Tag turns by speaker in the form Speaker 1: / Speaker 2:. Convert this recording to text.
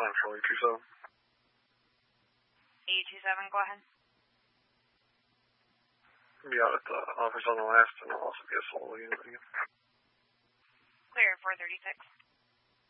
Speaker 1: Central 827.
Speaker 2: 827, go ahead.
Speaker 1: Yeah, at the office on the last, and I'll also be a solo unit again.
Speaker 2: Clear 436.